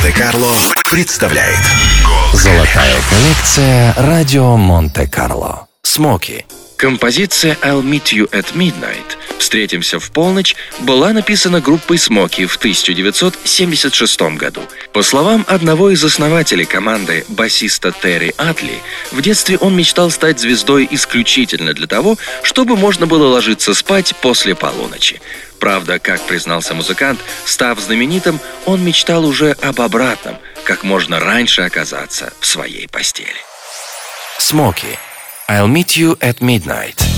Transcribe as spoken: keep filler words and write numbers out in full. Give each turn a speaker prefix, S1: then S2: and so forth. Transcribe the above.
S1: Монте-Карло представляет
S2: Золотая коллекция радио Монте-Карло.
S3: Смоки. Композиция «I'll meet you at midnight» «Встретимся в полночь» была написана группой Смоки в тысяча девятьсот семьдесят шестом году. По словам одного из основателей команды, басиста Терри Атли, в детстве он мечтал стать звездой исключительно для того, чтобы можно было ложиться спать после полуночи. Правда, как признался музыкант, став знаменитым, он мечтал уже об обратном, как можно раньше оказаться в своей постели.
S2: Смоки. I'll meet you at midnight.